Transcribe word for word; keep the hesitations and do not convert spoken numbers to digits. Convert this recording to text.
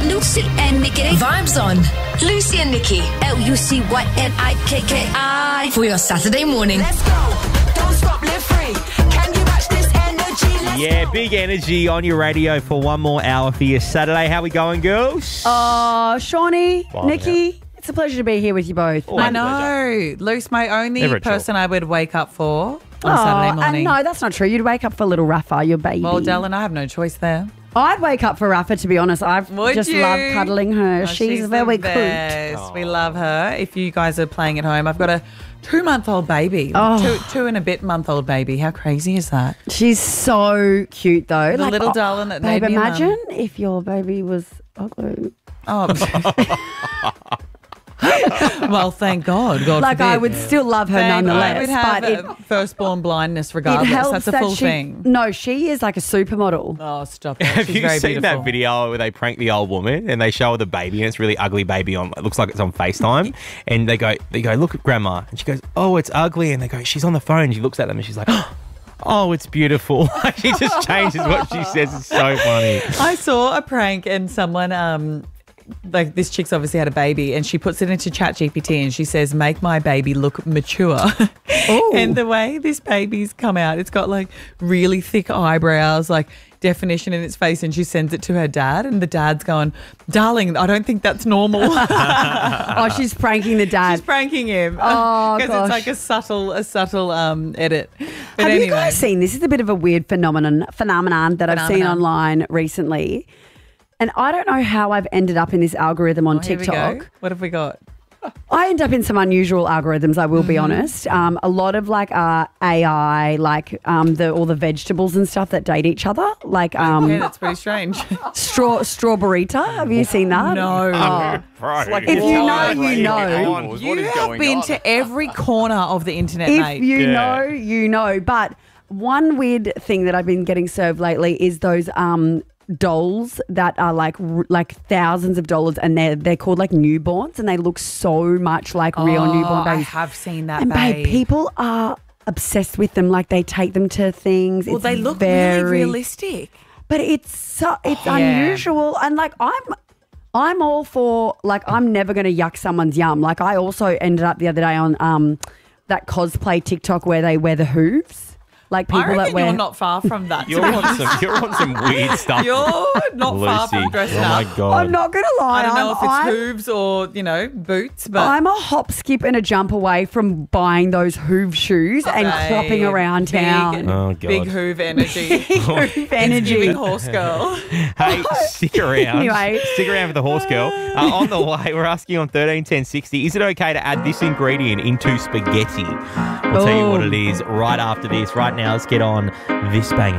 Lucy and Nikki. Vibes on. Lucy and Nikki. L U C Y N I K K I. For your Saturday morning. Let's go. Don't stop, live free. Can you match this energy? Let's Yeah, go. big energy on your radio for one more hour for your Saturday. How we going, girls? Oh, Shawnee, Wow, Nikki, it's a pleasure to be here with you both. Always I a pleasure. know. Luce, my only Never a person chill. I would wake up for on Oh, Saturday and morning. no, that's not true. You'd wake up for little Rafa, your baby. Well, Dylan, I have no choice there. I'd wake up for Rafa, to be honest. I Would just you? love cuddling her. Oh, she's, the very cute. best. We love her. If you guys are playing at home, I've got a two-month-old baby. Oh. Two, two and a bit month-old baby. How crazy is that? She's so cute, though. The little darling that babe, made me a mum. imagine if your baby was ugly. Oh. Well, thank God. God Like, I forbid. would still love her Thank nonetheless. God. I would have but a it, firstborn blindness it regardless. helps That's a that full she, thing. No, she is like a supermodel. Oh, stop it. Have She's you very seen beautiful. that video where they prank the old woman and they show her the baby and it's a really ugly baby on? It looks like it's on FaceTime, and they go, they go, look at grandma, and she goes, oh, it's ugly, and they go, she's on the phone. She looks at them and she's like, oh, it's beautiful. She just changes what she says. It's so funny. I saw a prank and someone, um, like this chick's obviously had a baby and she puts it into ChatGPT and she says, make my baby look mature. And the way this baby's come out, it's got like really thick eyebrows, like definition in its face, and she sends it to her dad and the dad's going, darling, I don't think that's normal. Oh, she's pranking the dad. She's pranking him. Oh, Because gosh. it's like a subtle, a subtle um, edit. But Have anyway. you guys seen this? Is a bit of a weird phenomenon phenomenon that I've seen Phenomenon. online recently, and I don't know how I've ended up in this algorithm on Oh, here we TikTok. go. What have we got? I end up in some unusual algorithms, I will be Mm-hmm. honest. Um, a lot of like uh, A I, like um, the all the vegetables and stuff that date each other, like um, Yeah, that's pretty strange. straw strawberryta. Have you seen that? No. Oh. Right. If you know, you know. You have been to every corner of the internet, If mate. you Yeah. know, you know. But one weird thing that I've been getting served lately is those um, dolls that are like r- like thousands of dollars, and they're they're called like newborns, and they look so much like real Oh, newborn I babies. have seen that, And babe, babe. people are obsessed with them. Like they take them to things. Well, It's they look very really realistic. but it's so it's Yeah. unusual, and like I'm I'm all for, like, I'm never going to yuck someone's yum. Like I also ended up the other day on um that cosplay TikTok where they wear the hooves. Like people I reckon that wear you're not far from that. You're on some, you're on some weird stuff. You're not far Lucy. from dressing Oh my up. God. I'm not going to lie. I don't know I'm, if it's I'm, hooves or, you know, boots, but I'm a hop, skip, and a jump away from buying those hoove shoes and Babe, clopping around big, town. Oh, God. Big hoove energy. Hoof energy. Giving horse girl. Hey, stick around. Anyway. Stick around for the horse girl. Uh, on the way, we're asking on thirteen ten sixty, is it okay to add this ingredient into spaghetti? We'll tell you what it is right after this. Right now, let's get on this banger.